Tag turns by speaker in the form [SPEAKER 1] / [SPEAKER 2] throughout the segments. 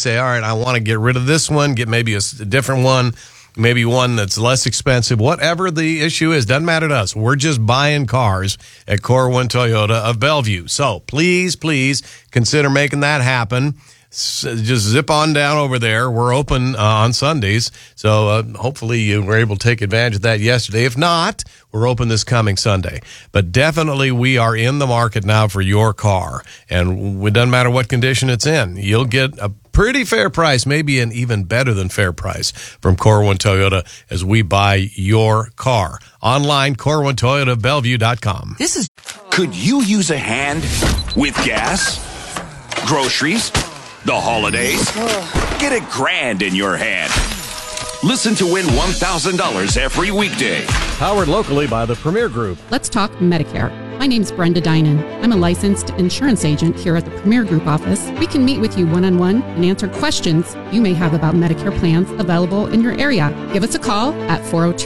[SPEAKER 1] say, all right, I want to get rid of this one, get maybe a different one, maybe one that's less expensive, whatever the issue is, doesn't matter to us. We're just buying cars at Corwin Toyota of Bellevue. So please consider making that happen. Just zip on down over there. We're open on Sundays, so hopefully you were able to take advantage of that yesterday. If not, we're open this coming Sunday. But definitely we are in the market now for your car, and it doesn't matter what condition it's in. You'll get a pretty fair price, maybe an even better than fair price from Corwin Toyota as we buy your car. Online, CorwinToyotaBellevue.com.
[SPEAKER 2] Could you use a hand with gas, groceries, the holidays? Get $1,000 in your hand. Listen to win $1,000 every weekday.
[SPEAKER 1] Powered locally by the Premier Group.
[SPEAKER 3] Let's talk Medicare. My name's Brenda Dinan. I'm a licensed insurance agent here at the Premier Group office. We can meet with you one-on-one and answer questions you may have about Medicare plans available in your area. Give us a call at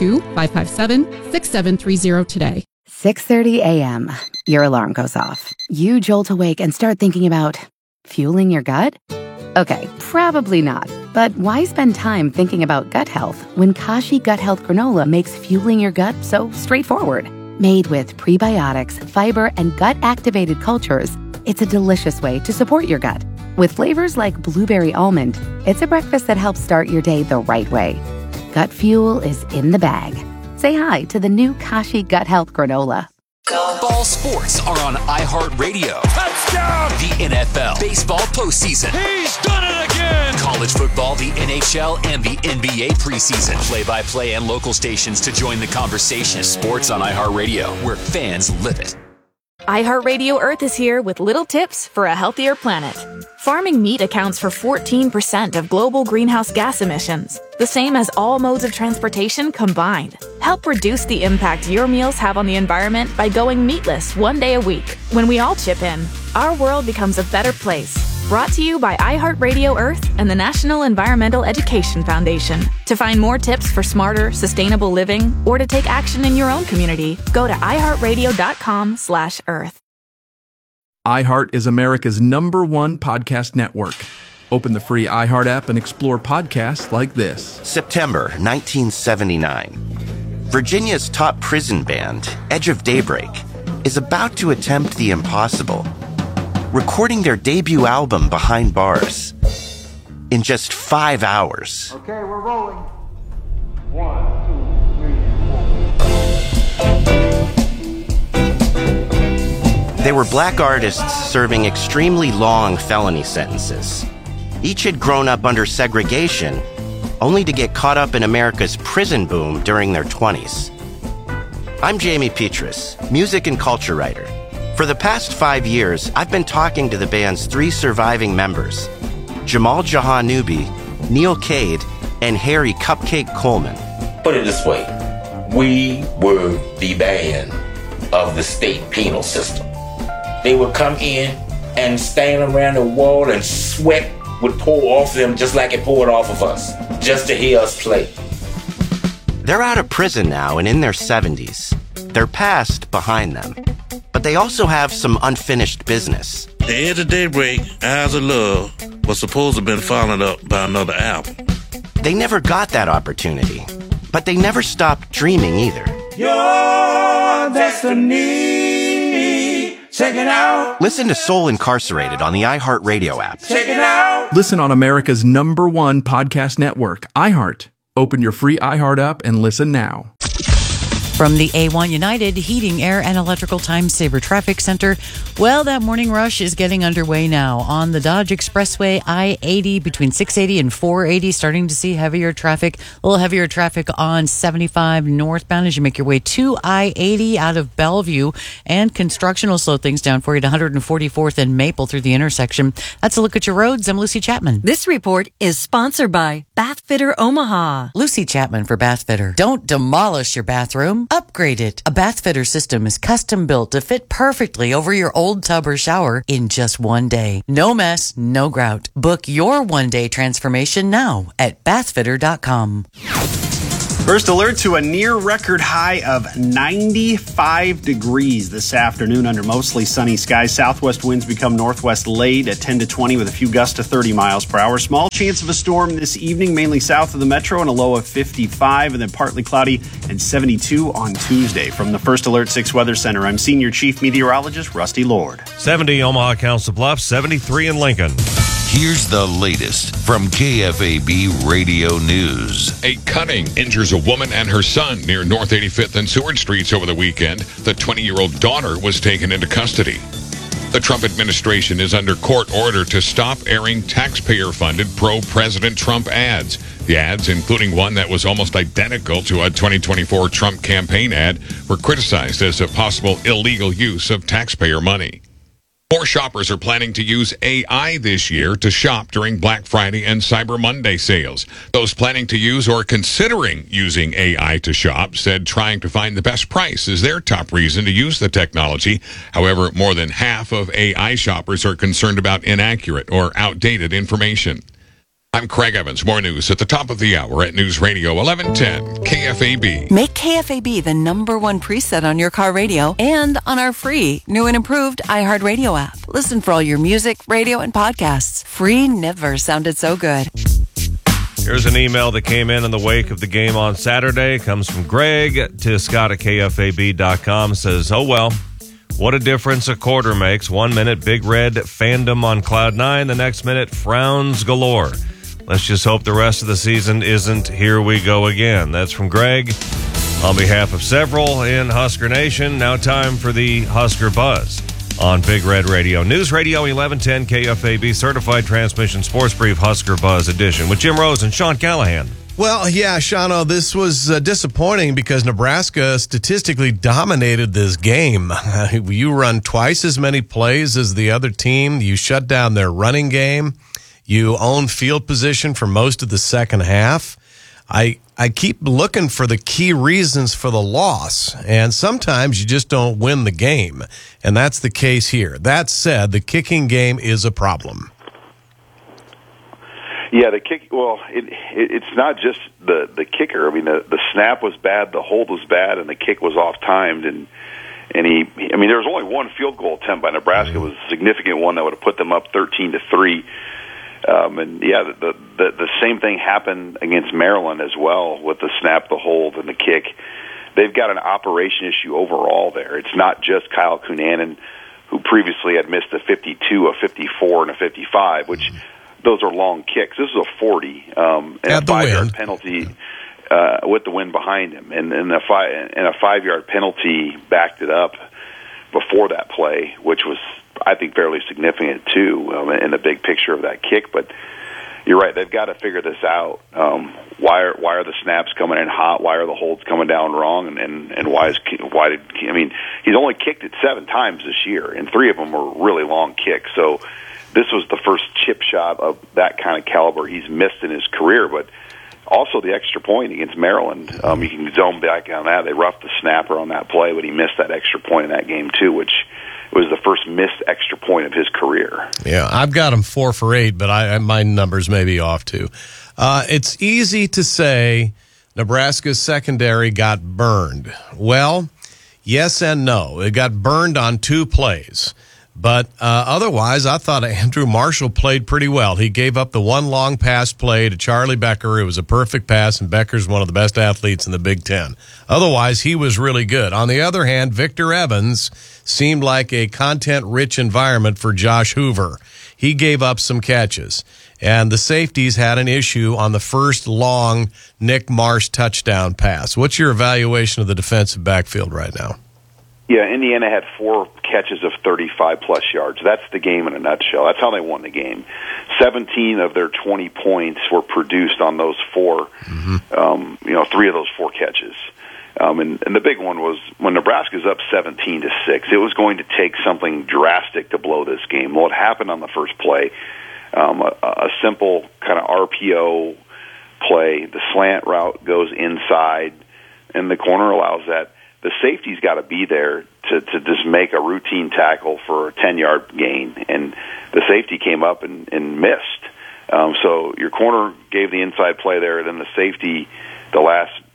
[SPEAKER 3] 402-557-6730 today.
[SPEAKER 4] 6:30 a.m. Your alarm goes off. You jolt awake and start thinking about fueling your gut? Okay, probably not. But why spend time thinking about gut health when Kashi Gut Health Granola makes fueling your gut so straightforward? Made with prebiotics, fiber, and gut-activated cultures, it's a delicious way to support your gut. With flavors like blueberry almond, it's a breakfast that helps start your day the right way. Gut fuel is in the bag. Say hi to the new Kashi Gut Health Granola.
[SPEAKER 2] Ball sports are on iHeartRadio. Touchdown! The NFL, baseball postseason. He's done it again! College football, the NHL, and the NBA preseason. Play-by-play and local stations to join the conversation. Sports on iHeartRadio, where fans live it.
[SPEAKER 5] iHeartRadio Earth is here with little tips for a healthier planet. Farming meat accounts for 14% of global greenhouse gas emissions, the same as all modes of transportation combined. Help reduce the impact your meals have on the environment by going meatless one day a week. When we all chip in, our world becomes a better place. Brought to you by iHeartRadio Earth and the National Environmental Education Foundation. To find more tips for smarter, sustainable living, or to take action in your own community, go to iHeartRadio.com/Earth.
[SPEAKER 6] iHeart is America's #1 podcast network. Open the free iHeart app and explore podcasts like this.
[SPEAKER 7] September 1979. Virginia's top prison band, Edge of Daybreak, is about to attempt the impossible, recording their debut album Behind Bars in just 5 hours.
[SPEAKER 8] Okay, we're rolling. 1, 2, 3, 4.
[SPEAKER 7] They were black artists serving extremely long felony sentences. Each had grown up under segregation, only to get caught up in America's prison boom during their 20s. I'm Jamie Petrus, music and culture writer. For the past 5 years, I've been talking to the band's 3 surviving members, Jamal Jahanoubi, Neil Cade, and Harry Cupcake Coleman.
[SPEAKER 9] Put it this way, we were the band of the state penal system. They would come in and stand around the wall and sweat would pour off them just like it poured off of us, just to hear us play.
[SPEAKER 7] They're out of prison now and in their 70s. Their past behind them. But they also have some unfinished business.
[SPEAKER 10] The Edge of Daybreak, Eyes of Love, was supposed to have been followed up by another album.
[SPEAKER 7] They never got that opportunity, but they never stopped dreaming either.
[SPEAKER 8] Your destiny, check it out.
[SPEAKER 7] Listen to Soul Incarcerated on the iHeartRadio app.
[SPEAKER 8] Check it out.
[SPEAKER 6] Listen on America's #1 podcast network, iHeart. Open your free iHeart app and listen now.
[SPEAKER 11] From the A1 United Heating, Air, and Electrical Time Saver Traffic Center, well, that morning rush is getting underway now. On the Dodge Expressway, I-80 between 680 and 480, starting to see heavier traffic. A little heavier traffic on 75 northbound as you make your way to I-80 out of Bellevue. And construction will slow things down for you to 144th and Maple through the intersection. That's a look at your roads. I'm Lucy Chapman.
[SPEAKER 12] This report is sponsored by Bath Fitter Omaha.
[SPEAKER 11] Lucy Chapman for Bath Fitter. Don't demolish your bathroom. Upgrade it. A Bath Fitter system is custom built to fit perfectly over your old tub or shower in just one day. No mess, no grout. Book your one-day transformation now at bathfitter.com.
[SPEAKER 13] First alert to a near record high of 95 degrees this afternoon under mostly sunny skies. Southwest winds become northwest late at 10 to 20 with a few gusts to 30 miles per hour. Small chance of a storm this evening, mainly south of the metro, and a low of 55, and then partly cloudy and 72 on Tuesday. From the First Alert 6 Weather Center, I'm Senior Chief Meteorologist Rusty Lord.
[SPEAKER 14] 70 Omaha Council Bluffs, 73 in Lincoln.
[SPEAKER 15] Here's the latest from KFAB Radio News.
[SPEAKER 16] A cutting injures a woman and her son near North 85th and Seward Streets over the weekend. The 20-year-old daughter was taken into custody. The Trump administration is under court order to stop airing taxpayer-funded pro-President Trump ads. The ads, including one that was almost identical to a 2024 Trump campaign ad, were criticized as a possible illegal use of taxpayer money. More shoppers are planning to use AI this year to shop during Black Friday and Cyber Monday sales. Those planning to use or considering using AI to shop said trying to find the best price is their top reason to use the technology. However, more than half of AI shoppers are concerned about inaccurate or outdated information. I'm Craig Evans. More news at the top of the hour at News Radio 1110 KFAB.
[SPEAKER 12] Make KFAB the #1 preset on your car radio and on our free, new and improved iHeartRadio app. Listen for all your music, radio, and podcasts. Free never sounded so good.
[SPEAKER 14] Here's an email that came in the wake of the game on Saturday. It comes from Greg to Scott at KFAB.com. Says, oh, well, what a difference a quarter makes. 1 minute, Big Red fandom on Cloud 9. The next minute, frowns galore. Let's just hope the rest of the season isn't here we go again. That's from Greg. On behalf of several in Husker Nation, now time for the Husker Buzz on Big Red Radio. News Radio 1110 KFAB Certified Transmission Sports Brief Husker Buzz edition with Jim Rose and Sean Callahan.
[SPEAKER 1] Well, yeah, Shano, this was disappointing because Nebraska statistically dominated this game. You run twice as many plays as the other team. You shut down their running game. You own field position for most of the second half. I keep looking for the key reasons for the loss, and sometimes you just don't win the game, and that's the case here. That said, the kicking game is a problem.
[SPEAKER 17] Yeah, the kick. Well, it's not just the kicker. I mean, the snap was bad, the hold was bad, and the kick was off timed. And he. I mean, there was only one field goal attempt by Nebraska. It was a significant one that would have put them up 13-3. And yeah, the same thing happened against Maryland as well with the snap, the hold, and the kick. They've got an operation issue overall there. It's not just Kyle Cunanan, who previously had missed a 52, a 54, and a 55, which those are long kicks. This is a 40 and a 5-yard penalty with the wind behind him, and a 5-yard penalty backed it up before that play, which was, I think, fairly significant too in the big picture of that kick. But you're right; they've got to figure this out. Why are the snaps coming in hot? Why are the holds coming down wrong? And he's only kicked it 7 times this year, and 3 of them were really long kicks. So this was the first chip shot of that kind of caliber he's missed in his career. But also the extra point against Maryland, you can zone back on that. They roughed the snapper on that play, but he missed that extra point in that game too, which was the first missed extra point of his career.
[SPEAKER 1] Yeah, I've got him 4 for 8, but my numbers may be off too. It's easy to say Nebraska's secondary got burned. Well, yes and no. It got burned on 2 plays. But otherwise, I thought Andrew Marshall played pretty well. He gave up the one long pass play to Charlie Becker. It was a perfect pass, and Becker's one of the best athletes in the Big Ten. Otherwise, he was really good. On the other hand, Victor Evans seemed like a content-rich environment for Josh Hoover. He gave up some catches. And the safeties had an issue on the first long Nick Marsh touchdown pass. What's your evaluation of the defensive backfield right now?
[SPEAKER 17] Yeah, Indiana had 4 catches of 35-plus yards. That's the game in a nutshell. That's how they won the game. 17 of their 20 points were produced on those 4, 3 of those 4 catches. And the big one was when Nebraska's up 17-6, it was going to take something drastic to blow this game. Well, it happened on the first play. A simple kind of RPO play. The slant route goes inside, and the corner allows that. The safety's got to be there to just make a routine tackle for a 10-yard gain, and the safety came up and missed. So your corner gave the inside play there, then the safety, the last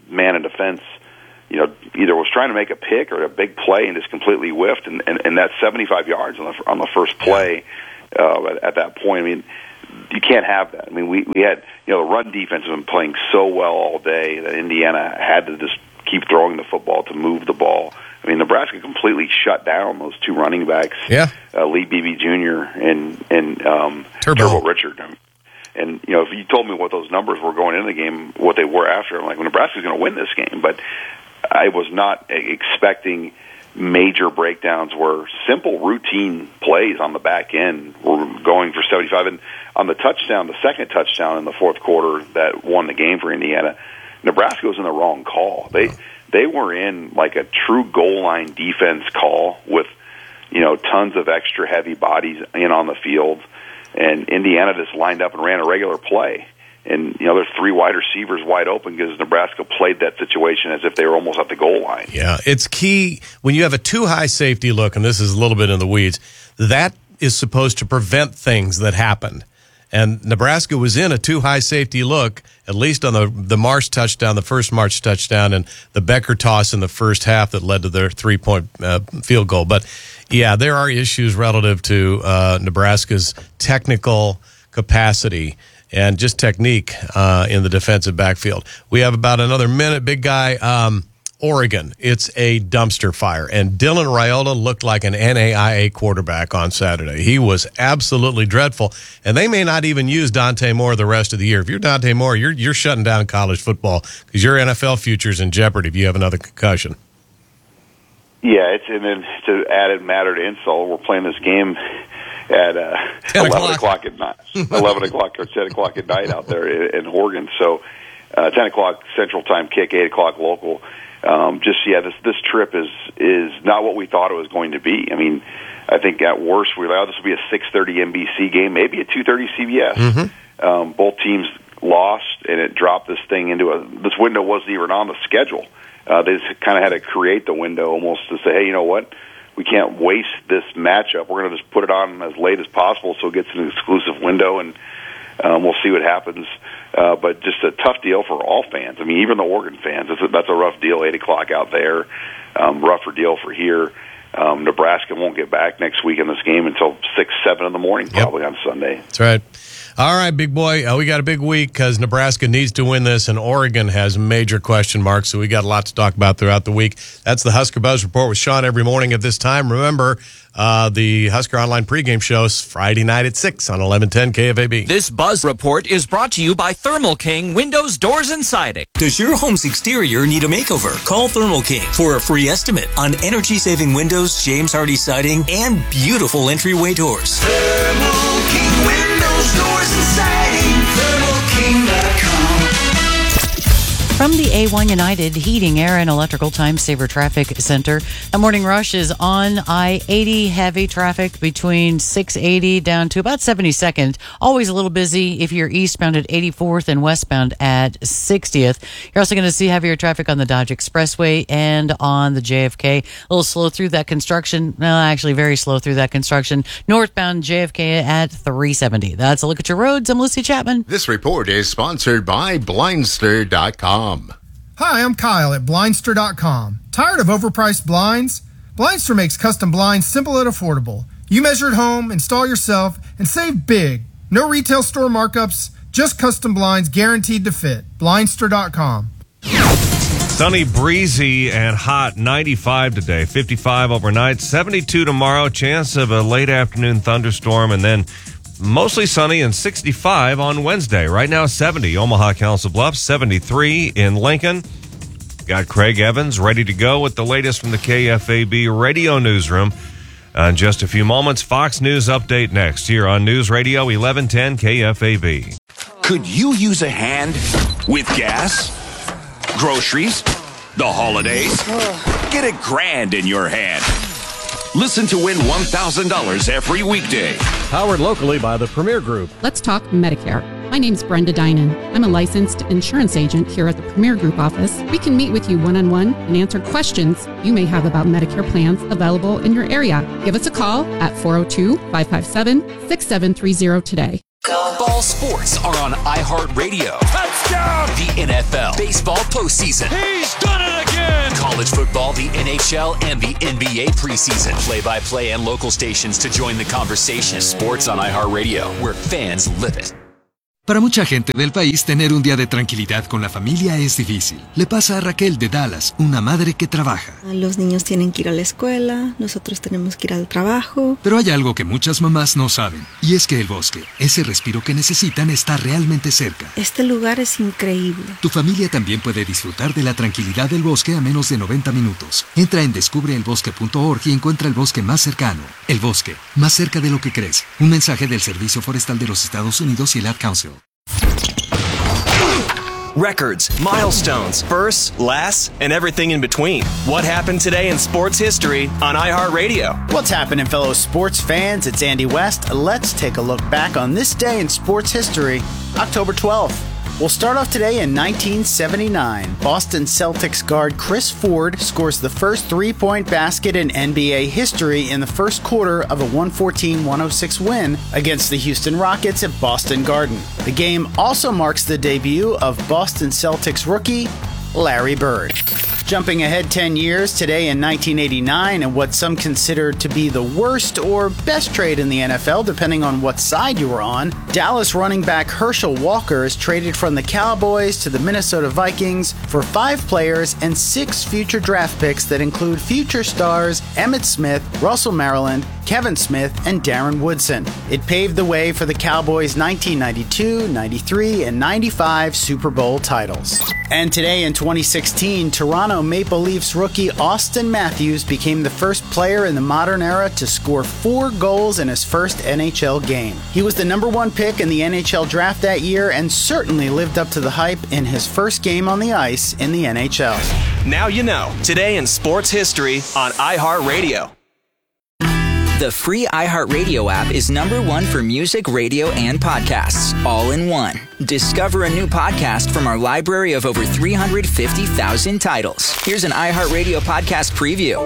[SPEAKER 17] man in defense, either was trying to make a pick or a big play and just completely whiffed, and that's 75 yards on the first play. At that point, I mean, you can't have that. I mean, we had, the run defense has been playing so well all day that Indiana had to just keep throwing the football to move the ball. I mean, Nebraska completely shut down those two running backs, Lee Beebe Jr. and Turbo Richard. And, if you told me what those numbers were going into the game, what they were after, I'm like, well, Nebraska's going to win this game. But I was not expecting major breakdowns where simple routine plays on the back end were going for 75. And on the touchdown, the second touchdown in the fourth quarter that won the game for Indiana, Nebraska was in the wrong call. They were in like a true goal line defense call with, tons of extra heavy bodies in on the field. And Indiana just lined up and ran a regular play. And, there's three wide receivers wide open because Nebraska played that situation as if they were almost at the goal line.
[SPEAKER 1] Yeah, it's key when you have a too high safety look, and this is a little bit in the weeds, that is supposed to prevent things that happened. And Nebraska was in a too high safety look, at least on the Marsh touchdown, the first Marsh touchdown, and the Becker toss in the first half that led to their 3-point field goal. But, yeah, there are issues relative to Nebraska's technical capacity and just technique in the defensive backfield. We have about another minute. Big guy, Oregon. It's a dumpster fire. And Dylan Raiola looked like an NAIA quarterback on Saturday. He was absolutely dreadful. And they may not even use Dante Moore the rest of the year. If you're Dante Moore, you're shutting down college football because your NFL future's in jeopardy if you have another concussion.
[SPEAKER 17] Yeah, and then to add matter to insult, we're playing this game at 11 o'clock at night, 11 o'clock or 10 o'clock at night out there in Oregon. So 10 o'clock Central Time kick, 8 o'clock local. This trip is not what we thought it was going to be. I mean, I think at worst we thought this would be a 6:30 NBC game, maybe a 2:30 CBS. Mm-hmm. Both teams lost, and it dropped this thing into this window wasn't even on the schedule. They just kind of had to create the window almost to say, hey, you know what? We can't waste this matchup. We're going to just put it on as late as possible so it gets an exclusive window, and we'll see what happens. But just a tough deal for all fans. I mean, even the Oregon fans. That's a rough deal, 8 o'clock out there. Rougher deal for here. Nebraska won't get back next week in this game until 6, 7 in the morning, probably on Sunday.
[SPEAKER 1] That's right. All right, big boy. We got a big week because Nebraska needs to win this, and Oregon has major question marks, so we got a lot to talk about throughout the week. That's the Husker Buzz Report with Sean every morning at this time. Remember, the Husker Online pregame show is Friday night at 6 on 1110 KFAB.
[SPEAKER 18] This Buzz Report is brought to you by Thermal King Windows, Doors, and Siding.
[SPEAKER 19] Does your home's exterior need a makeover? Call Thermal King for a free estimate on energy-saving windows, James Hardy siding, and beautiful entryway doors.
[SPEAKER 8] Thermal King Windows, Doors, and Siding. ThermalKing.com.
[SPEAKER 11] From the A1 United Heating, Air, and Electrical Time Saver Traffic Center, the morning rush is on I-80. Heavy traffic between 680 down to about 72nd. Always a little busy if you're eastbound at 84th and westbound at 60th. You're also going to see heavier traffic on the Dodge Expressway and on the JFK. A little slow through that construction. Well, actually very slow through that construction. Northbound JFK at 370. That's a look at your roads. I'm Lucy Chapman.
[SPEAKER 20] This report is sponsored by Blindster.com.
[SPEAKER 21] Hi, I'm Kyle at Blindster.com. Tired of overpriced blinds? Blindster makes custom blinds simple and affordable. You measure at home, install yourself, and save big. No retail store markups, just custom blinds guaranteed to fit. Blindster.com.
[SPEAKER 14] Sunny, breezy, and hot. 95 today, 55 overnight, 72 tomorrow. Chance of a late afternoon thunderstorm, and then mostly sunny and 65 on Wednesday. Right now, 70. Omaha, Council Bluffs, 73 in Lincoln. Got Craig Evans ready to go with the latest from the KFAB radio newsroom. In just a few moments, Fox News update next here on News Radio 1110 KFAB.
[SPEAKER 22] Could you use a hand with gas, groceries, the holidays? Get $1,000 in your hand. Listen to win $1,000 every weekday.
[SPEAKER 1] Powered locally by the Premier Group.
[SPEAKER 3] Let's talk Medicare. My name's Brenda Dinan. I'm a licensed insurance agent here at the Premier Group office. We can meet with you one-on-one and answer questions you may have about Medicare plans available in your area. Give us a call at 402-557-6730 today.
[SPEAKER 18] Ball sports are on iHeartRadio. Touchdown! The NFL, baseball postseason. He's done it again! College football, the NHL, and the NBA preseason. Play-by-play and local stations to join the conversation. Sports on iHeartRadio, where fans live it.
[SPEAKER 2] Para mucha gente del país, tener un día de tranquilidad con la familia es difícil. Le pasa a Raquel de Dallas, una madre que trabaja.
[SPEAKER 4] Los niños tienen que ir a la escuela, nosotros tenemos que ir al trabajo.
[SPEAKER 2] Pero hay algo que muchas mamás no saben, y es que el bosque, ese respiro que necesitan, está realmente cerca.
[SPEAKER 4] Este lugar es increíble.
[SPEAKER 2] Tu familia también puede disfrutar de la tranquilidad del bosque a menos de 90 minutos. Entra en descubreelbosque.org y encuentra el bosque más cercano. El bosque, más cerca de lo que crees. Un mensaje del Servicio Forestal de los Estados Unidos y el Ad Council.
[SPEAKER 23] Records, milestones, firsts, lasts, and everything in between. What happened today in sports history on iHeartRadio?
[SPEAKER 24] What's happening, fellow sports fans? It's Andy West. Let's take a look back on this day in sports history, October 12th. We'll start off today in 1979. Boston Celtics guard Chris Ford scores the first three-point basket in NBA history in the first quarter of a 114-106 win against the Houston Rockets at Boston Garden. The game also marks the debut of Boston Celtics rookie Larry Bird. Jumping ahead 10 years, today in 1989, and what some consider to be the worst or best trade in the NFL, depending on what side you were on, Dallas running back Herschel Walker is traded from the Cowboys to the Minnesota Vikings for 5 players and 6 future draft picks that include future stars Emmitt Smith, Russell Maryland, Kevin Smith, and Darren Woodson. It paved the way for the Cowboys' 1992, 93, and 95 Super Bowl titles. And today in 2016, Toronto Maple Leafs rookie Austin Matthews became the first player in the modern era to score 4 goals in his first NHL game. He was the number 1 pick in the NHL draft that year and certainly lived up to the hype in his first game on the ice in the NHL.
[SPEAKER 23] Now you know, today in sports history on iHeartRadio.
[SPEAKER 18] The free iHeartRadio app is #1 for music, radio, and podcasts, all in one. Discover a new podcast from our library of over 350,000 titles. Here's an iHeartRadio podcast preview.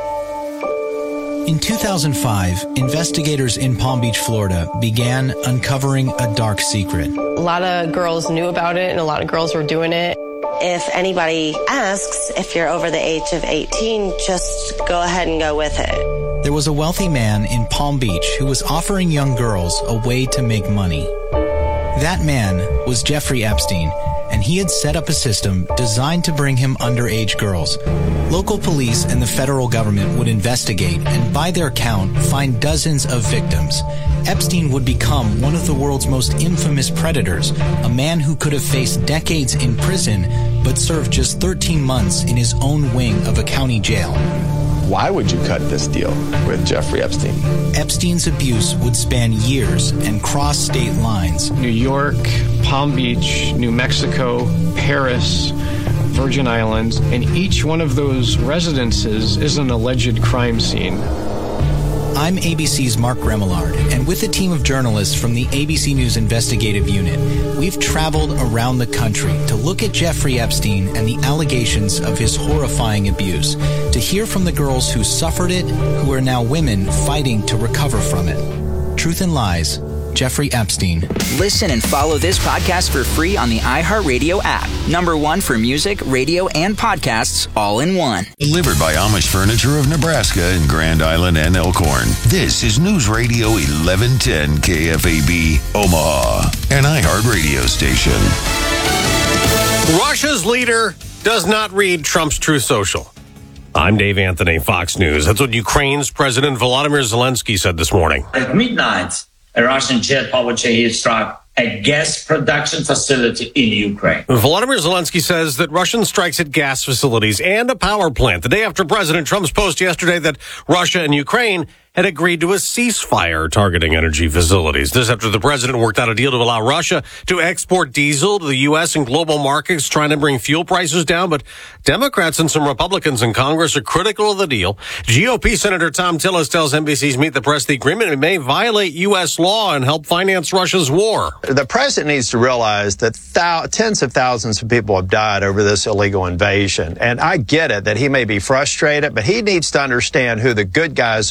[SPEAKER 25] In 2005, investigators in Palm Beach, Florida, began uncovering a dark secret.
[SPEAKER 26] A lot of girls knew about it, and a lot of girls were doing it.
[SPEAKER 27] If anybody asks if you're over the age of 18, just go ahead and go with it.
[SPEAKER 25] There was a wealthy man in Palm Beach who was offering young girls a way to make money. That man was Jeffrey Epstein, and he had set up a system designed to bring him underage girls. Local police and the federal government would investigate and, by their count, find dozens of victims. Epstein would become one of the world's most infamous predators, a man who could have faced decades in prison but served just 13 months in his own wing of a county jail.
[SPEAKER 28] Why would you cut this deal with Jeffrey Epstein?
[SPEAKER 25] Epstein's abuse would span years and cross state lines.
[SPEAKER 29] New York, Palm Beach, New Mexico, Paris, Virgin Islands, and each one of those residences is an alleged crime scene.
[SPEAKER 25] I'm ABC's Mark Remillard, and with a team of journalists from the ABC News Investigative Unit, we've traveled around the country to look at Jeffrey Epstein and the allegations of his horrifying abuse, to hear from the girls who suffered it, who are now women fighting to recover from it. Truth and Lies, Jeffrey Epstein.
[SPEAKER 18] Listen and follow this podcast for free on the iHeartRadio app. #1 for music, radio, and podcasts, all in one.
[SPEAKER 15] Delivered by Amish Furniture of Nebraska in Grand Island and Elkhorn. This is News Radio 1110 KFAB, Omaha, an iHeartRadio station.
[SPEAKER 1] Russia's leader does not read Trump's Truth Social. I'm Dave Anthony, Fox News. That's what Ukraine's President Volodymyr Zelensky said this morning.
[SPEAKER 30] At midnight, a Russian jet powered Shahed struck a gas production facility in Ukraine.
[SPEAKER 1] Volodymyr Zelensky says that Russian strikes at gas facilities and a power plant the day after President Trump's post yesterday that Russia and Ukraine had agreed to a ceasefire targeting energy facilities. This after the president worked out a deal to allow Russia to export diesel to the U.S. and global markets, trying to bring fuel prices down. But Democrats and some Republicans in Congress are critical of the deal. GOP Senator Tom Tillis tells NBC's Meet the Press the agreement may violate U.S. law and help finance Russia's war.
[SPEAKER 31] The president needs to realize that tens of thousands of people have died over this illegal invasion. And I get it that he may be frustrated, but he needs to understand who the good guys are in this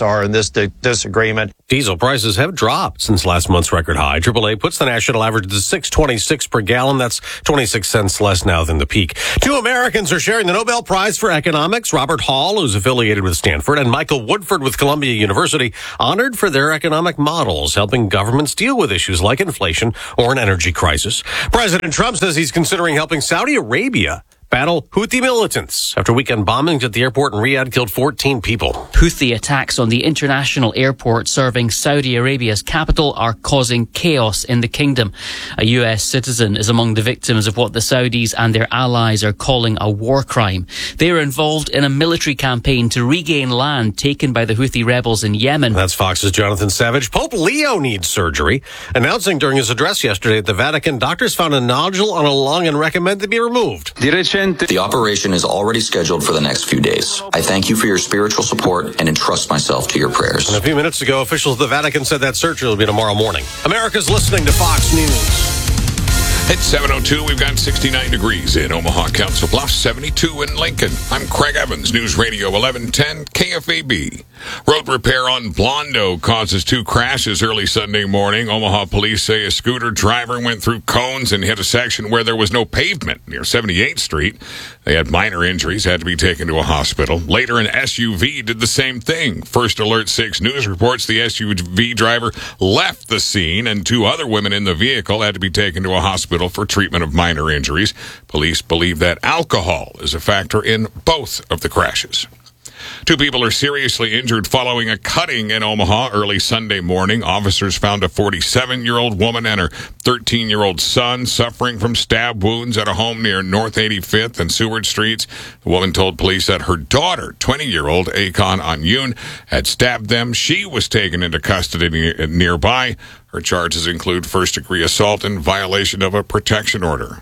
[SPEAKER 31] disagreement.
[SPEAKER 5] Diesel prices have dropped since last month's record high. AAA puts the national average to $6.26 per gallon. That's 26 cents less now than the peak. Two Americans are sharing the Nobel Prize for Economics. Robert Hall, who's affiliated with Stanford, and Michael Woodford with Columbia University, honored for their economic models, helping governments deal with issues like inflation or an energy crisis. President Trump says he's considering helping Saudi Arabia battle Houthi militants after weekend bombings at the airport in Riyadh killed 14 people.
[SPEAKER 6] Houthi attacks on the international airport serving Saudi Arabia's capital are causing chaos in the kingdom. A US citizen is among the victims of what the Saudis and their allies are calling a war crime. They are involved in a military campaign to regain land taken by the Houthi rebels in Yemen.
[SPEAKER 5] That's Fox's Jonathan Savage. Pope Leo needs surgery. Announcing during his address yesterday at the Vatican, doctors found a nodule on a lung and recommend it be removed.
[SPEAKER 7] The operation is already scheduled for the next few days. I thank you for your spiritual support and entrust myself to your prayers.
[SPEAKER 5] And a few minutes ago, officials of the Vatican said that surgery will be tomorrow morning. America's listening to Fox News.
[SPEAKER 8] It's 7:02. We've got 69 degrees in Omaha, Council Bluffs, 72 in Lincoln. I'm Craig Evans, News Radio 1110 KFAB. Road repair on Blondo causes two crashes early Sunday morning. Omaha police say a scooter driver went through cones and hit a section where there was no pavement near 78th Street. They had minor injuries, had to be taken to a hospital. Later, an SUV did the same thing. First Alert 6 News reports the SUV driver left the scene and two other women in the vehicle had to be taken to a hospital for treatment of minor injuries. Police believe that alcohol is a factor in both of the crashes. Two people are seriously injured following a cutting in Omaha early Sunday morning. Officers found a 47-year-old woman and her 13-year-old son suffering from stab wounds at a home near North 85th and Seward Streets. The woman told police that her daughter, 20-year-old Akon Anyun, had stabbed them. She was taken into custody nearby. Her charges include first-degree assault and violation of a protection order.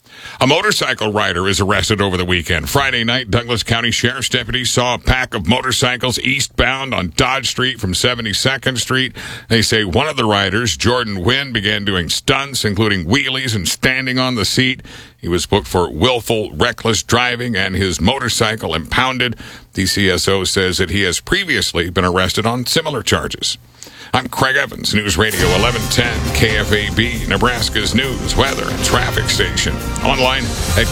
[SPEAKER 8] A motorcycle rider is arrested over the weekend. Friday night, Douglas County Sheriff's deputies saw a pack of motorcycles eastbound on Dodge Street from 72nd Street. They say one of the riders, Jordan Wynn, began doing stunts, including wheelies and standing on the seat. He was booked for willful, reckless driving and his motorcycle impounded. DCSO says that he has previously been arrested on similar charges. I'm Craig Evans, News Radio 1110 KFAB, Nebraska's news, weather, and traffic station. Online at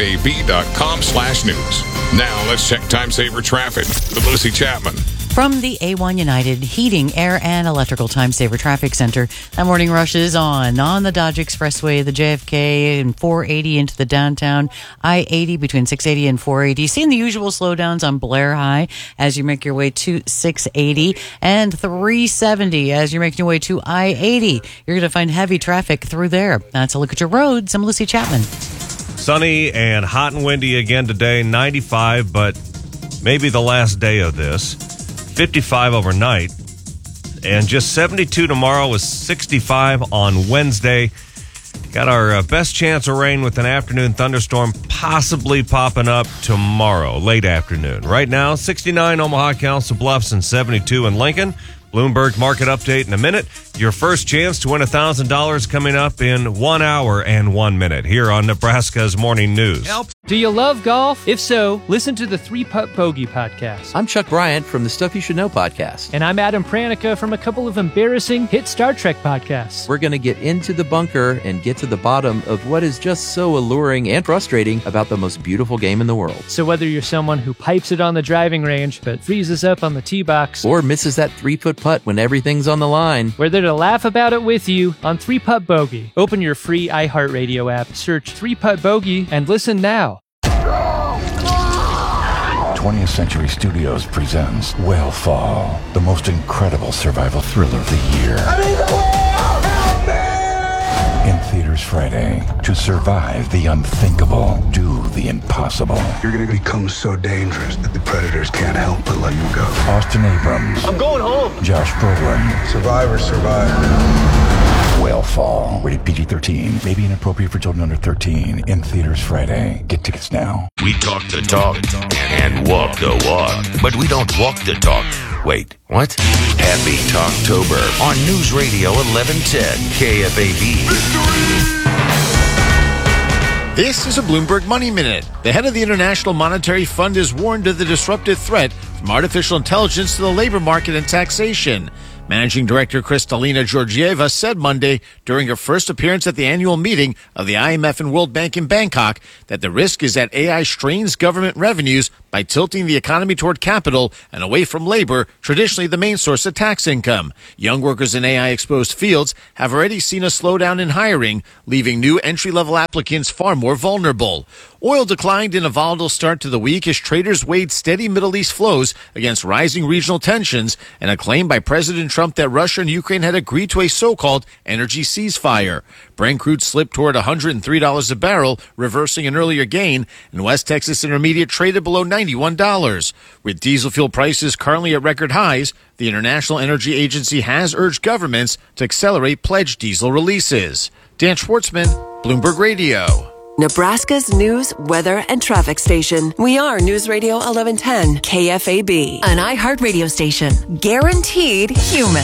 [SPEAKER 8] kfab.com/news. Now let's check time saver traffic with Lucy Chapman.
[SPEAKER 11] From the A1 United Heating, Air, and Electrical Time Saver Traffic Center, that morning rush is on the Dodge Expressway, the JFK, and 480 into the downtown, I-80 between 680 and 480. Seeing the usual slowdowns on Blair High as you make your way to 680, and 370 as you're making your way to I-80. You're going to find heavy traffic through there. That's a look at your roads. I'm Lucy Chapman.
[SPEAKER 14] Sunny and hot and windy again today, 95, but maybe the last day of this. 55 overnight, and just 72 tomorrow with 65 on Wednesday. Got our best chance of rain with an afternoon thunderstorm possibly popping up tomorrow, late afternoon. Right now, 69 Omaha, Council Bluffs, and 72 in Lincoln. Bloomberg market update in a minute. Your first chance to win $1,000 coming up in 1 hour and 1 minute here on Nebraska's Morning News.
[SPEAKER 9] Help. Do you love golf? If so, listen to the 3-Putt Bogey podcast.
[SPEAKER 10] I'm Chuck Bryant from the Stuff You Should Know podcast.
[SPEAKER 9] And I'm Adam Pranica from a couple of embarrassing hit Star Trek podcasts.
[SPEAKER 10] We're going to get into the bunker and get to the bottom of what is just so alluring and frustrating about the most beautiful game in the world.
[SPEAKER 9] So whether you're someone who pipes it on the driving range but freezes up on the tee box,
[SPEAKER 10] or misses that 3-foot putt when everything's on the line,
[SPEAKER 9] we're there to laugh about it with you on 3-Putt Bogey. Open your free iHeartRadio app, search 3-Putt Bogey, and listen now.
[SPEAKER 12] 20th Century Studios presents Whale the most incredible survival thriller of the year. In theaters Friday. To survive the unthinkable, do the impossible.
[SPEAKER 13] You're going to become so dangerous that the predators can't help but let you go.
[SPEAKER 12] Austin Abrams.
[SPEAKER 13] I'm going home.
[SPEAKER 12] Josh Brolin.
[SPEAKER 13] Survivor.
[SPEAKER 12] Whale, rated PG-13. May be inappropriate for children under 13. In theaters Friday. Get tickets now.
[SPEAKER 15] We talk the talk and walk the walk, but we don't walk the talk. Wait, what? Happy Talktober on News Radio 1110 KFAB.
[SPEAKER 16] This is a Bloomberg Money Minute. The head of the International Monetary Fund has warned of the disruptive threat
[SPEAKER 2] from artificial intelligence to the labor market and taxation. Managing Director Kristalina Georgieva said Monday during her first appearance at the annual meeting of the IMF and World Bank in Bangkok that the risk is that AI strains government revenues by tilting the economy toward capital and away from labor, traditionally the main source of tax income. Young workers in AI-exposed fields have already seen a slowdown in hiring, leaving new entry-level applicants far more vulnerable. Oil declined in a volatile start to the week as traders weighed steady Middle East flows against rising regional tensions and a claim by President Trump that Russia and Ukraine had agreed to a so-called energy ceasefire. Brent crude slipped toward $103 a barrel, reversing an earlier gain, and West Texas Intermediate traded below $91. With diesel fuel prices currently at record highs, the International Energy Agency has urged governments to accelerate pledged diesel releases. Dan Schwartzman, Bloomberg Radio.
[SPEAKER 3] Nebraska's news, weather, and traffic station. We are News Radio 1110 KFAB, an iHeartRadio station. Guaranteed human.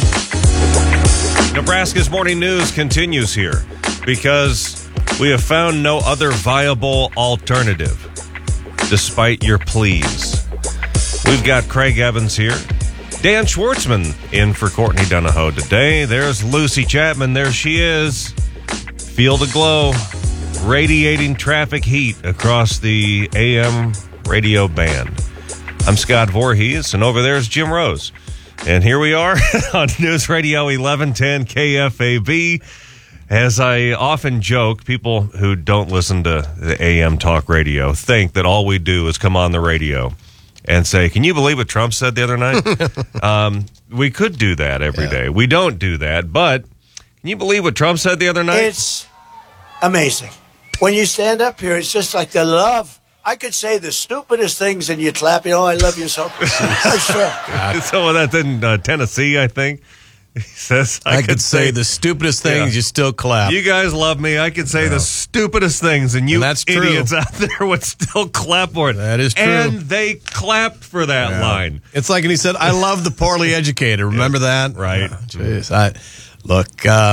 [SPEAKER 14] Nebraska's morning news continues here because we have found no other viable alternative, despite your pleas. We've got Craig Evans here. Dan Schwartzman in for Courtney Donahoe today. There's Lucy Chapman. There she is. Field aglow. Radiating traffic heat across the AM radio band. I'm Scott Voorhees, and over there is Jim Rose. And here we are on News Radio 1110 KFAB. As I often joke, people who don't listen to the AM talk radio think that all we do is come on the radio and say, can you believe what Trump said the other night? We could do that every day. We don't do that, but can you believe what Trump said the other night?
[SPEAKER 4] It's amazing. When you stand up here, it's just like the love. I could say the stupidest things and you'd clap. I love you so.
[SPEAKER 14] Some of that's in Tennessee, I think. He says,
[SPEAKER 1] I could say the stupidest things, you still clap.
[SPEAKER 14] You guys love me. I could say the stupidest things, and you idiots out there would still clap for it.
[SPEAKER 1] That is true.
[SPEAKER 14] And they clapped for that line.
[SPEAKER 1] It's like, and he said, I love the poorly educated. Remember that?
[SPEAKER 14] Right.
[SPEAKER 1] Jeez. Look,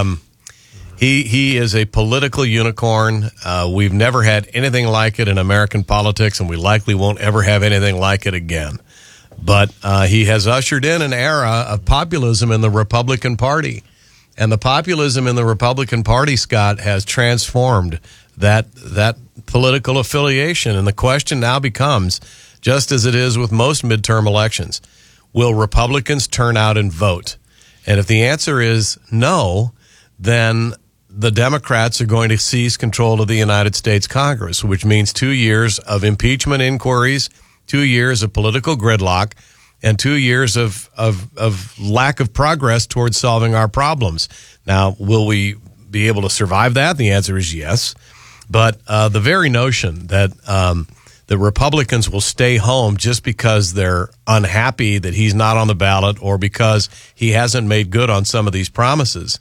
[SPEAKER 1] he is a political unicorn. We've never had anything like it in American politics, and we likely won't ever have anything like it again. But he has ushered in an era of populism in the Republican Party. And the populism in the Republican Party, Scott, has transformed that political affiliation. And the question now becomes, just as it is with most midterm elections, will Republicans turn out and vote? And if the answer is no, then the Democrats are going to seize control of the United States Congress, which means 2 years of impeachment inquiries, 2 years of political gridlock, and 2 years of lack of progress towards solving our problems. Now, will we be able to survive that? The answer is yes. But the very notion that the Republicans will stay home just because they're unhappy that he's not on the ballot or because he hasn't made good on some of these promises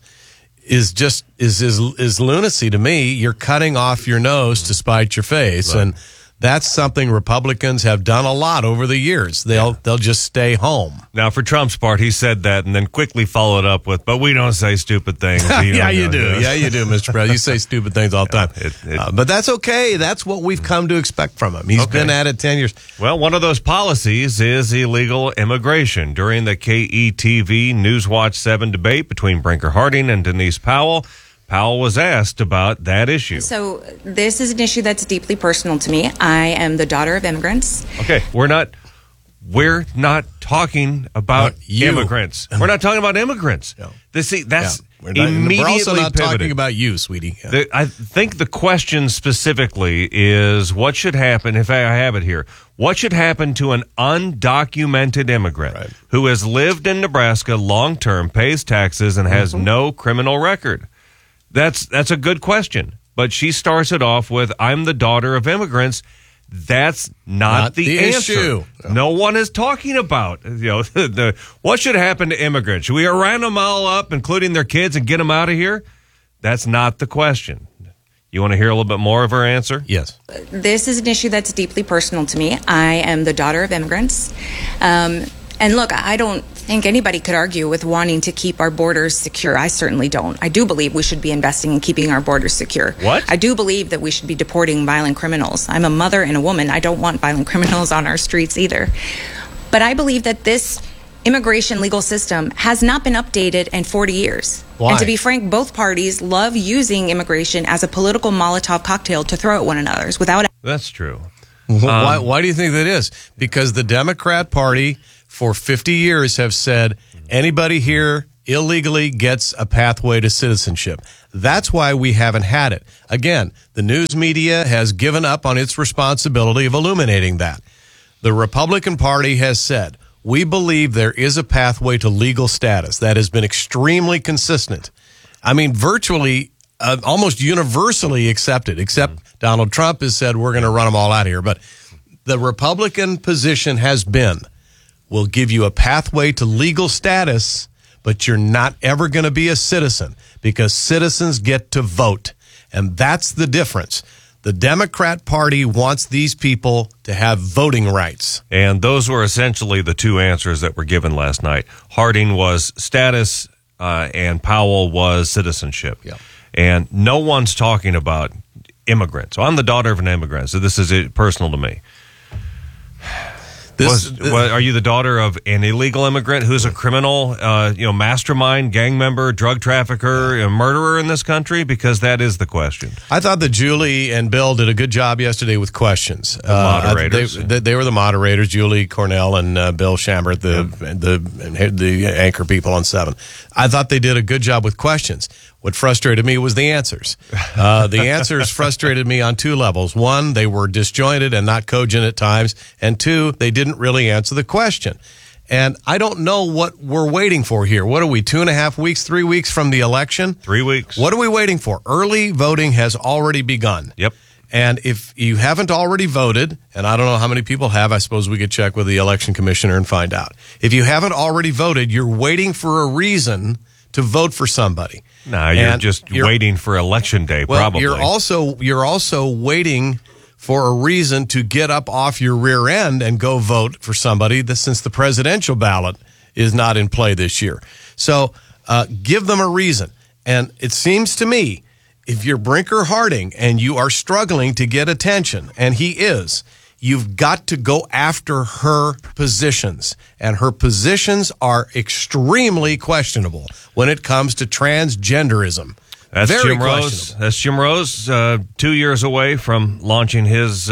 [SPEAKER 1] is lunacy to me. You're cutting off your nose to spite your face, and that's something Republicans have done a lot over the years. They'll just stay home.
[SPEAKER 14] Now, for Trump's part, he said that and then quickly followed up with, but we don't say stupid things.
[SPEAKER 1] Yeah, you do. Yeah, you do, Mr. President. You say stupid things all the time. But that's okay. That's what we've come to expect from him. He's been at it 10 years.
[SPEAKER 14] Well, one of those policies is illegal immigration. During the KETV Newswatch 7 debate between Brinker Harding and Denise Powell, Powell was asked about that issue.
[SPEAKER 16] So this is an issue that's deeply personal to me. I am the daughter of immigrants.
[SPEAKER 14] Okay, we're not talking about immigrants. We're not talking about immigrants. No. Immediately
[SPEAKER 1] we're also not
[SPEAKER 14] pivoted.
[SPEAKER 1] Talking about you, sweetie. Yeah.
[SPEAKER 14] I think the question specifically is what should happen, if I have it here, what should happen to an undocumented immigrant who has lived in Nebraska long-term, pays taxes, and has no criminal record? That's a good question. But she starts it off with, I'm the daughter of immigrants. That's not the answer.
[SPEAKER 1] Issue.
[SPEAKER 14] No one is talking about what should happen to immigrants. Should we round them all up, including their kids, and get them out of here? That's not the question. You want to hear a little bit more of her answer?
[SPEAKER 1] Yes.
[SPEAKER 16] This is an issue that's deeply personal to me. I am the daughter of immigrants. And look, I don't think anybody could argue with wanting to keep our borders secure. I certainly don't. I do believe we should be investing in keeping our borders secure.
[SPEAKER 14] What?
[SPEAKER 16] I do believe that we should be deporting violent criminals. I'm a mother and a woman. I don't want violent criminals on our streets either. But I believe that this immigration legal system has not been updated in 40 years.
[SPEAKER 1] Why?
[SPEAKER 16] And to be frank, both parties love using immigration as a political Molotov cocktail to throw at one another without.
[SPEAKER 14] That's true.
[SPEAKER 1] Why do you think that is? Because the Democrat Party for 50 years have said anybody here illegally gets a pathway to citizenship. That's why we haven't had it. Again, the news media has given up on its responsibility of illuminating that. The Republican Party has said, we believe there is a pathway to legal status. That has been extremely consistent. I mean, virtually, almost universally accepted, except Donald Trump has said we're going to run them all out of here. But the Republican position has been, we'll give you a pathway to legal status, but you're not ever going to be a citizen because citizens get to vote. And that's the difference. The Democrat Party wants these people to have voting rights.
[SPEAKER 14] And those were essentially the two answers that were given last night. Harding was status, and Powell was citizenship.
[SPEAKER 1] Yeah.
[SPEAKER 14] And no one's talking about immigrants. So I'm the daughter of an immigrant, so this is personal to me. Are you the daughter of an illegal immigrant who's a criminal, mastermind, gang member, drug trafficker, a murderer in this country? Because that is the question.
[SPEAKER 1] I thought that Julie and Bill did a good job yesterday with questions.
[SPEAKER 14] Moderators.
[SPEAKER 1] They were the moderators, Julie Cornell and Bill Chambert, the anchor people on 7. I thought they did a good job with questions. What frustrated me was the answers. The answers frustrated me on 2 levels. 1, they were disjointed and not cogent at times. And 2, they didn't really answer the question. And I don't know what we're waiting for here. What are we, 2.5 weeks, 3 weeks from the election?
[SPEAKER 14] 3 weeks.
[SPEAKER 1] What are we waiting for? Early voting has already begun.
[SPEAKER 14] Yep.
[SPEAKER 1] And if you haven't already voted, and I don't know how many people have, I suppose we could check with the election commissioner and find out. If you haven't already voted, you're waiting for a reason to vote for somebody.
[SPEAKER 14] No, you're waiting for election day, probably.
[SPEAKER 1] You're also waiting for a reason to get up off your rear end and go vote for somebody since the presidential ballot is not in play this year. So give them a reason. And it seems to me, if you're Brinker Harding and you are struggling to get attention, and he is, you've got to go after her positions. And her positions are extremely questionable when it comes to transgenderism.
[SPEAKER 14] That's
[SPEAKER 1] Very
[SPEAKER 14] Jim Rose. That's Jim Rose, 2 years away from launching his,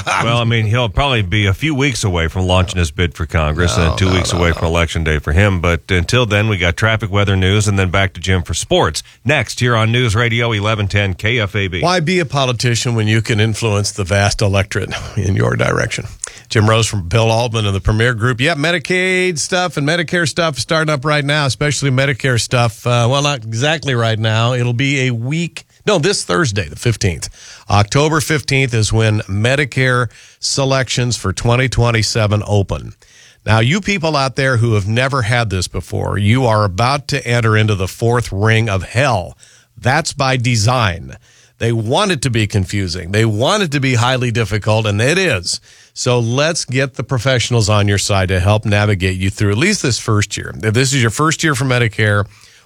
[SPEAKER 14] he'll probably be a few weeks away from launching his bid for Congress and 2 weeks away from Election Day for him. But until then, we got traffic, weather, news, and then back to Jim for sports. Next, here on News Radio 1110 KFAB.
[SPEAKER 1] Why be a politician when you can influence the vast electorate in your direction? Jim Rose from Bill Altman and the Premier Group. Yeah, Medicaid stuff and Medicare stuff is starting up right now, especially Medicare stuff. Not exactly right now. It'll be this Thursday, the 15th. October 15th is when Medicare selections for 2027 open. Now, you people out there who have never had this before, you are about to enter into the 4th ring of hell. That's by design. They want it to be confusing. They want it to be highly difficult, and it is. So let's get the professionals on your side to help navigate you through at least this first year. If this is your first year for Medicare,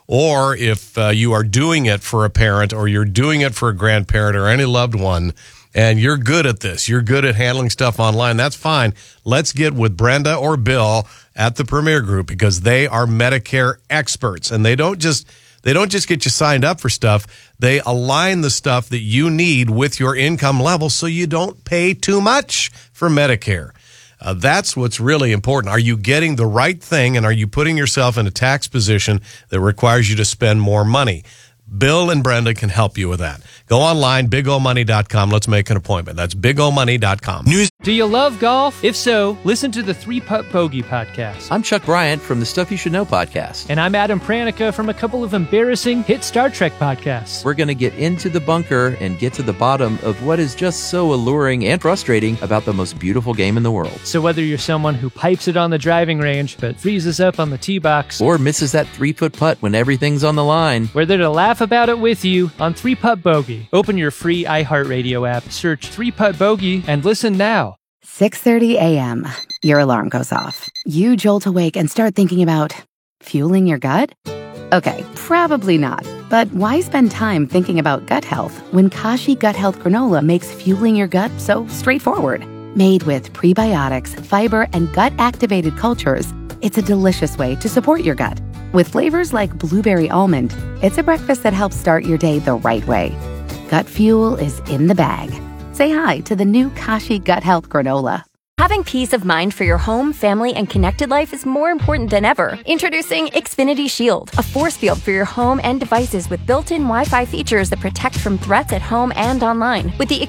[SPEAKER 1] or if you are doing it for a parent or you're doing it for a grandparent or any loved one, and you're good at this, you're good at handling stuff online, that's fine. Let's get with Brenda or Bill at the Premier Group because they are Medicare experts, and they don't just get you signed up for stuff. They align the stuff that you need with your income level so you don't pay too much for Medicare. That's what's really important. Are you getting the right thing, and are you putting yourself in a tax position that requires you to spend more money? Bill and Brenda can help you with that. Go online, BigOMoney.com. Let's make an appointment. That's BigOMoney.com.
[SPEAKER 9] Do you love golf? If so, listen to the 3-Putt Bogey podcast.
[SPEAKER 10] I'm Chuck Bryant from the Stuff You Should Know podcast.
[SPEAKER 9] And I'm Adam Pranica from a couple of embarrassing hit Star Trek podcasts.
[SPEAKER 10] We're going to get into the bunker and get to the bottom of what is just so alluring and frustrating about the most beautiful game in the world.
[SPEAKER 9] So whether you're someone who pipes it on the driving range but freezes up on the tee box,
[SPEAKER 10] or misses that 3-foot putt when everything's on the line,
[SPEAKER 9] we're there to laugh about it with you on 3-Putt Bogey. Open your free iHeartRadio app, search 3-Putt Bogey, and listen now.
[SPEAKER 17] 6:30 a.m. Your alarm goes off. You jolt awake and start thinking about fueling your gut? Okay, probably not. But why spend time thinking about gut health when Kashi Gut Health Granola makes fueling your gut so straightforward? Made with prebiotics, fiber, and gut-activated cultures, it's a delicious way to support your gut. With flavors like blueberry almond, it's a breakfast that helps start your day the right way. Gut Fuel is in the bag. Say hi to the new Kashi Gut Health Granola.
[SPEAKER 19] Having peace of mind for your home, family, and connected life is more important than ever. Introducing Xfinity Shield, a force field for your home and devices with built-in Wi-Fi features that protect from threats at home and online. With the